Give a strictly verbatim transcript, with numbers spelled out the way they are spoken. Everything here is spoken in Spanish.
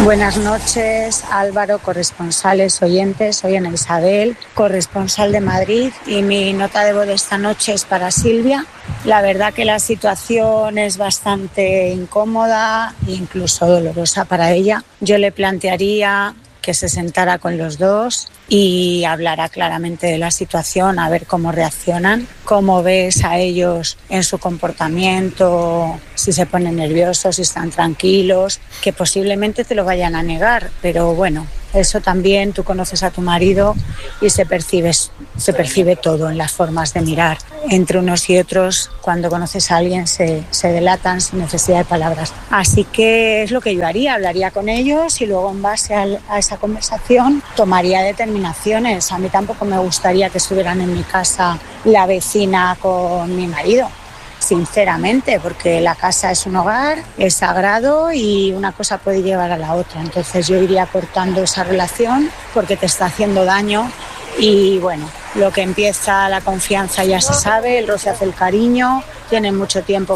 Buenas noches, Álvaro, corresponsales, oyentes. Soy Ana Isabel, corresponsal de Madrid, y mi nota de voz de esta noche es para Silvia. La verdad que la situación es bastante incómoda e incluso dolorosa para ella. Yo le plantearía que se sentara con los dos y hablara claramente de la situación, a ver cómo reaccionan, cómo ves a ellos en su comportamiento, si se ponen nerviosos, si están tranquilos, que posiblemente te lo vayan a negar, pero bueno, eso también tú conoces a tu marido y se percibe, se percibe todo en las formas de mirar. Entre unos y otros, cuando conoces a alguien, se, se delatan sin necesidad de palabras. Así que es lo que yo haría, hablaría con ellos y luego en base a, a esa conversación tomaría determinaciones. A mí tampoco me gustaría que estuvieran en mi casa la vecina con mi marido, sinceramente, porque la casa es un hogar, es sagrado y una cosa puede llevar a la otra. Entonces yo iría cortando esa relación porque te está haciendo daño y bueno, lo que empieza la confianza ya se sabe, el roce hace el cariño, tienen mucho tiempo